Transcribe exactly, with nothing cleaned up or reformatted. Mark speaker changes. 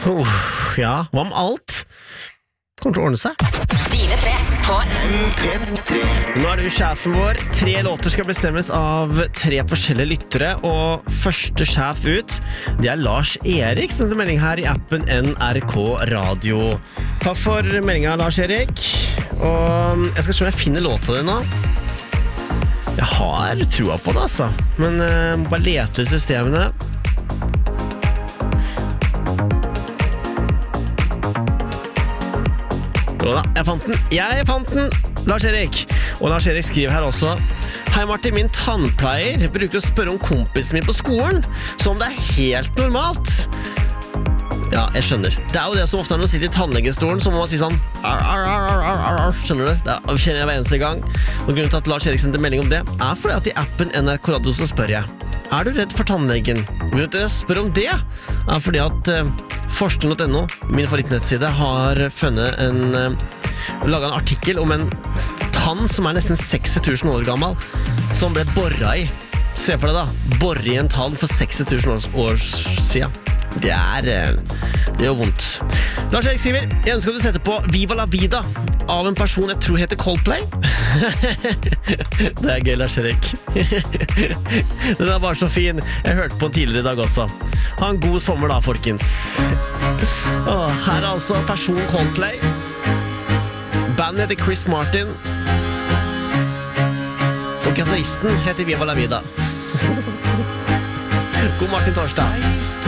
Speaker 1: Uh, ja, hva om alt? Kommer til å ordne seg.
Speaker 2: Dine tre på
Speaker 3: M P tre.
Speaker 1: Nå er du sjefen vår. Tre låter skal bestemmes av tre forskjellige lyttere, og første sjef ut, det er Lars Erik, som sender melding her i appen N R K Radio. Takk for meldingen, Lars Erik. Og jeg skal se om jeg finner låta di nå. Jeg har troa på det, altså. Men uh, må bare lete i systemene. Jo da, jeg fant den. Jeg fant den, Lars Erik. Og Lars Erik skriver her også: Hei Martin, min tannpleier bruker å spørre om kompisen min på skolen, som om det er helt normalt. Ja, jeg skjønner. Det er jo det som ofte er når man sitter i tannlegestolen, så må man si sånn ar, ar, ar, ar, ar, ar. Skjønner du? Det kjenner jeg hver eneste gang. Og grunnen til at Lars Erik sendte melding om det, er fordi at i appen N R K Radio så spør jeg: Er du redd for tannlegen? Og grunnen til at jeg spør om det, er fordi at uh, forskning punktum no, min favorittnettside, har funnet en uh, laget en artikkel om en tann som er nesten seksti tusen år gammel, som ble borret i. Se for deg da, borret i en tann for seksti tusen år, år siden. Det er, det er jo vondt. Lars Erik skriver: Jeg ønsker at du setter på Viva la Vida av en person jeg tror heter Coldplay. Det er gøy, Lars Erik. Den er bare så fin. Jeg hørte på den tidligere i dag også. Ha en god sommer da, folkens. Åh, her er altså person Coldplay. Bandet heter Chris Martin. Og gitaristen heter Viva la Vida. God Martin Torsdag.